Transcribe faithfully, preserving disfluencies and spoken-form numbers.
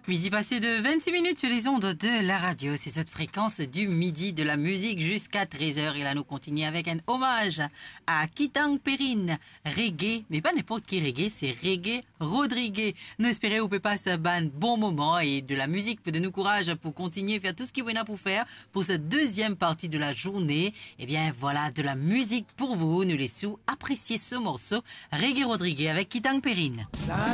Midi passé de vingt-six minutes sur les ondes de la radio. C'est cette fréquence du midi de la musique jusqu'à treize heures. Et là, nous continuons avec un hommage à Kitang Perrine. Reggae, mais pas n'importe qui reggae, c'est Reggae Rodriguez. Nous espérons que vous pouvez passer un bon moment et de la musique peut donner courage pour continuer à faire tout ce qu'il y a pour faire pour cette deuxième partie de la journée. Et bien voilà, de la musique pour vous. Nous laissons apprécier ce morceau. Reggae Rodriguez avec Kitang Perrine. La